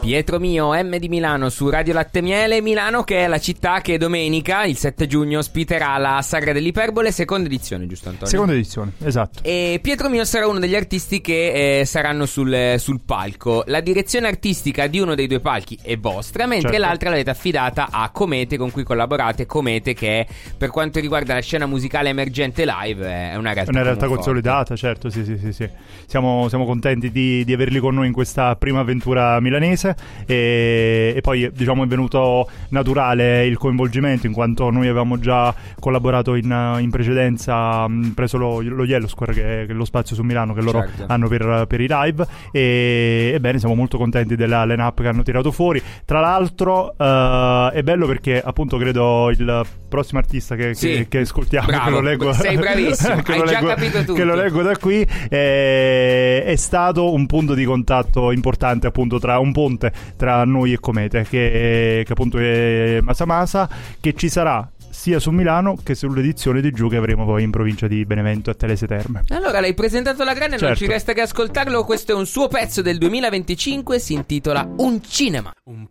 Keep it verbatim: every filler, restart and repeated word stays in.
Pietro Mio, M di Milano su Radio Latte Miele. Milano, che è la città che domenica, il sette giugno, ospiterà la Sagra dell'Iperbole, seconda edizione, giusto Antonio? Seconda edizione, esatto. E Pietro Mio sarà uno degli artisti che eh, saranno sul, sul palco. La direzione artistica di uno dei due palchi è vostra, mentre certo. l'altra l'avete affidata a Comete, con cui collaborate. Comete, che per quanto riguarda la scena musicale emergente live è una realtà, è una realtà forte. consolidata, certo, sì, sì, sì, sì. Siamo, siamo contenti di, di averli con noi in questa prima avventura milanese. E, e poi diciamo è venuto naturale il coinvolgimento, in quanto noi avevamo già collaborato in, in precedenza, mh, preso lo, lo Yellow Square, che, che è lo spazio su Milano che loro certo. hanno per, per i live, e ebbene siamo molto contenti della line-up che hanno tirato fuori. Tra l'altro uh, è bello perché appunto credo il prossimo artista che, sì. che, che ascoltiamo, Bravo, che lo leggo, sei bravissimo, che hai lo già leggo, capito tutto, che lo leggo da qui, è, è stato un punto di contatto importante, appunto, tra un ponte tra noi e Comete, che, che appunto è Masa Masa, che ci sarà sia su Milano che sull'edizione di giù che avremo poi in provincia di Benevento a Telese Terme. Allora, l'hai presentato alla grande, certo. Non ci resta che ascoltarlo. Questo è un suo pezzo del duemilaventicinque, si intitola Un Cinema. Un